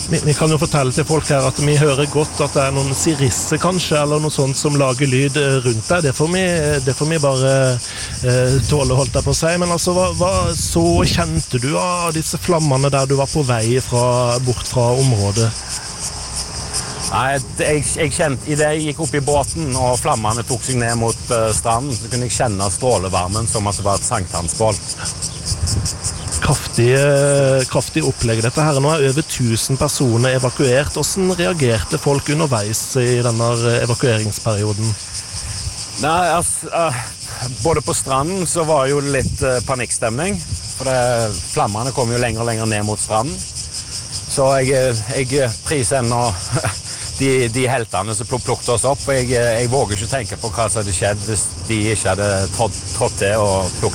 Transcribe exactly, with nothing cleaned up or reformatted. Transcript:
Vi, vi kan jo fortelle til folk her at vi hører godt at det er noen sirisser kanskje, eller noe sånt som lager lyd rundt deg. Det får vi, det får vi bare eh, tåle, holdt jeg på å si. Men altså, hva, hva så kjente du av disse flammene der du var på vei fra, bort fra området? Nei, jeg, jeg kjente, i det jeg gikk opp i båten og flammene tok seg ned mot uh, stranden, så kunne jeg kjenne strålevarmen som at det var et sankthansbål. Kraftig, kraftig opplegg dette her. Nå er over tusen personer evakuert. Hvordan reagerte folk underveis i denne evakueringsperioden? Nei, altså, uh, både på stranden så var jo litt uh, panikkstemning, for det, flammene kom jo lenger og lenger ned mot stranden. Så jeg, jeg priser ennå de, de heltene som plukket oss opp, og jeg, jeg våger ikke tenke på hva som hadde skjedd hvis de ikke hadde trådt, trådt til og plukket